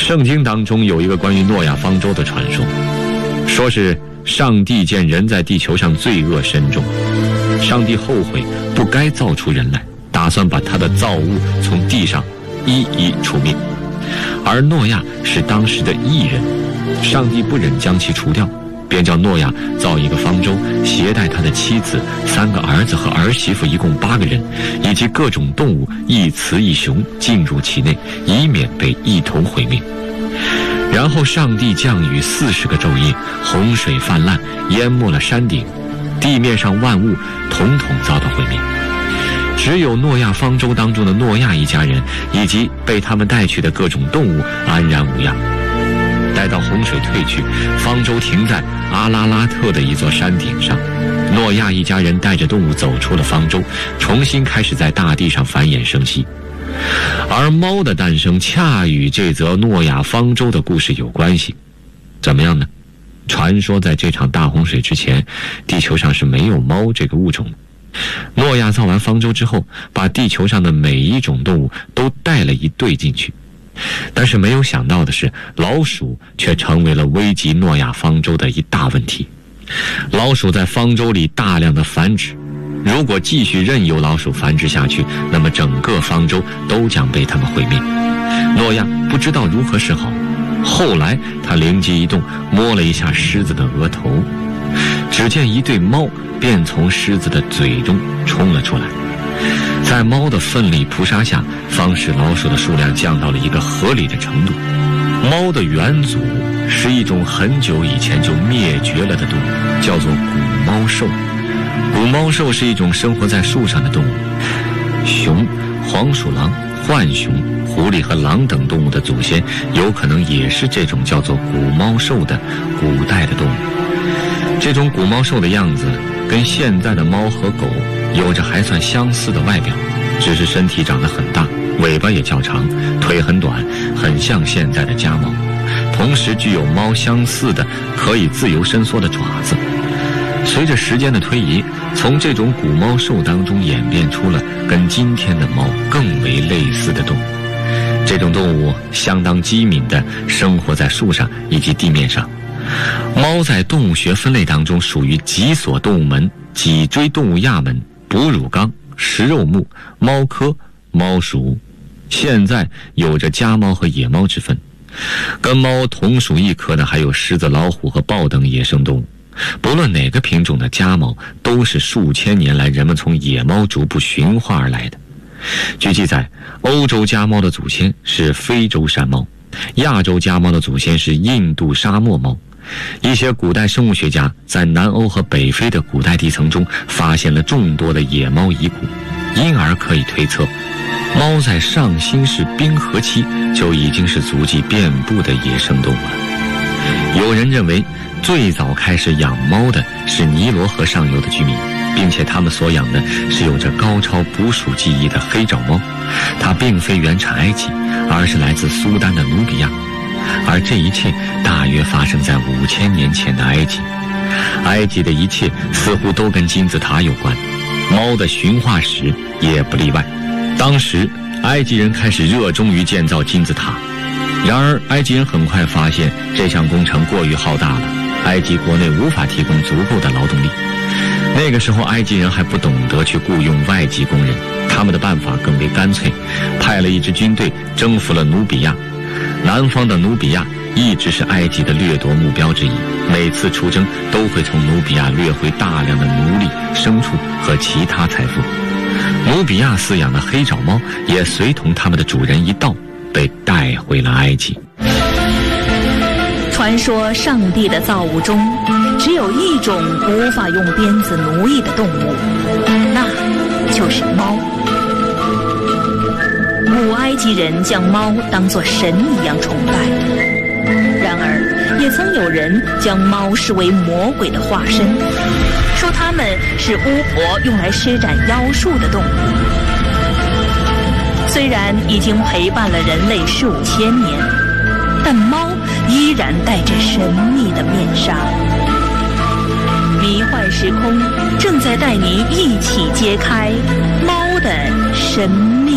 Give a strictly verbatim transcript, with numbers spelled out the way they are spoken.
圣经当中有一个关于诺亚方舟的传说，说是上帝见人在地球上罪恶深重，上帝后悔不该造出人来，打算把他的造物从地上一一除灭。而诺亚是当时的义人，上帝不忍将其除掉，便叫诺亚造一个方舟，携带他的妻子、三个儿子和儿媳妇，一共八个人，以及各种动物一雌一雄进入其内，以免被一同毁灭。然后上帝降雨四十个昼夜，洪水泛滥，淹没了山顶，地面上万物统统遭到毁灭。只有诺亚方舟当中的诺亚一家人以及被他们带去的各种动物安然无恙。待到洪水退去，方舟停在阿拉拉特的一座山顶上，诺亚一家人带着动物走出了方舟，重新开始在大地上繁衍生息。而猫的诞生恰与这则诺亚方舟的故事有关系。怎么样呢？传说在这场大洪水之前，地球上是没有猫这个物种的。诺亚造完方舟之后，把地球上的每一种动物都带了一对进去。但是没有想到的是，老鼠却成为了危及诺亚方舟的一大问题。老鼠在方舟里大量的繁殖，如果继续任由老鼠繁殖下去，那么整个方舟都将被它们毁灭。诺亚不知道如何是好，后来他灵机一动，摸了一下狮子的额头，只见一对猫便从狮子的嘴中冲了出来。在猫的奋力扑杀下，方使老鼠的数量降到了一个合理的程度。猫的远祖是一种很久以前就灭绝了的动物，叫做古猫兽。古猫兽是一种生活在树上的动物。熊、黄鼠狼、浣熊、狐狸和狼等动物的祖先有可能也是这种叫做古猫兽的古代的动物。这种古猫兽的样子跟现在的猫和狗有着还算相似的外表，只是身体长得很大，尾巴也较长，腿很短，很像现在的家猫，同时具有猫相似的可以自由伸缩的爪子。随着时间的推移，从这种古猫兽当中演变出了跟今天的猫更为类似的动物。这种动物相当机敏地生活在树上以及地面上。猫在动物学分类当中属于脊索动物门、脊椎动物亚门、哺乳纲、食肉目、猫科、猫属，现在有着家猫和野猫之分。跟猫同属一科的还有狮子、老虎和豹等野生动物。不论哪个品种的家猫，都是数千年来人们从野猫逐步驯化而来的。据记载，欧洲家猫的祖先是非洲山猫，亚洲家猫的祖先是印度沙漠猫。一些古代生物学家在南欧和北非的古代地层中发现了众多的野猫遗骨，因而可以推测，猫在上新世冰河期就已经是足迹遍布的野生动物了。有人认为，最早开始养猫的是尼罗河上游的居民，并且他们所养的是有着高超捕鼠技艺的黑爪猫，它并非原产埃及，而是来自苏丹的努比亚。而这一切大约发生在五千年前的埃及。埃及的一切似乎都跟金字塔有关，猫的驯化史也不例外。当时埃及人开始热衷于建造金字塔，然而埃及人很快发现这项工程过于浩大了，埃及国内无法提供足够的劳动力。那个时候埃及人还不懂得去雇佣外籍工人，他们的办法更为干脆，派了一支军队征服了努比亚。南方的努比亚一直是埃及的掠夺目标之一，每次出征都会从努比亚掠回大量的奴隶、牲畜和其他财富。努比亚饲养的黑爪猫也随同他们的主人一道被带回了埃及。 传说上帝的造物中只有一种无法用鞭子奴役的动物，那就是猫。古埃及人将猫当作神一样崇拜，然而也曾有人将猫视为魔鬼的化身，说它们是巫婆用来施展妖术的动物。虽然已经陪伴了人类数千年，但猫依然戴着神秘的面纱。迷幻时空正在带您一起揭开猫的神秘